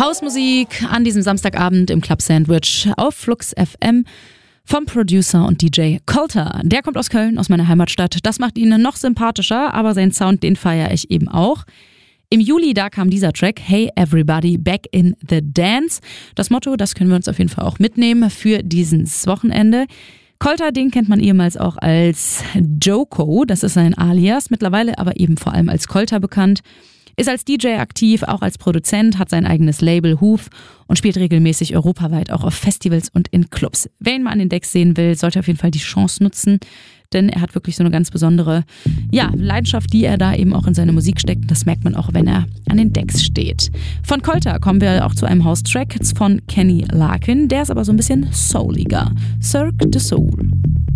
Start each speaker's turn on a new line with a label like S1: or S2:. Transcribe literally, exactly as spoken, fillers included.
S1: Hausmusik an diesem Samstagabend im Club Sandwich auf Flux F M vom Producer und D J Colter. Der kommt aus Köln, aus meiner Heimatstadt. Das macht ihn noch sympathischer, aber seinen Sound, den feiere ich eben auch. Im Juli, da kam dieser Track, Hey Everybody, Back in the Dance. Das Motto, das können wir uns auf jeden Fall auch mitnehmen für dieses Wochenende. Colter, den kennt man ehemals auch als Joko, das ist sein Alias, mittlerweile aber eben vor allem als Colter bekannt. Ist als D J aktiv, auch als Produzent, hat sein eigenes Label Hoof und spielt regelmäßig europaweit auch auf Festivals und in Clubs. Wer ihn mal an den Decks sehen will, sollte auf jeden Fall die Chance nutzen, denn er hat wirklich so eine ganz besondere ja, Leidenschaft, die er da eben auch in seine Musik steckt. Das merkt man auch, wenn er an den Decks steht. Von Colter kommen wir auch zu einem House-Track von Kenny Larkin, der ist aber so ein bisschen souliger. Cirque du Soul.